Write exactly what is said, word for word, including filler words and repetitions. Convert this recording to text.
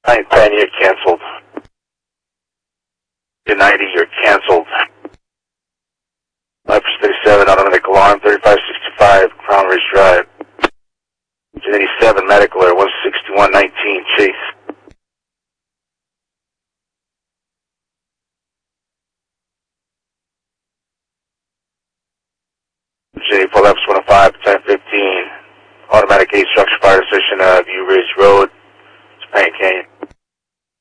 nine ten, you're canceled. You're ninety, you're canceled. five thirty-seven, automatic alarm, thirty-five sixty-five, Crown Ridge Drive. eighty-seven, medical air, one sixty-one nineteen, Chase. J Pull-ups one oh five, ten fifteen, automatic eight structure fire station, uh, View Ridge Road, Japan Canyon.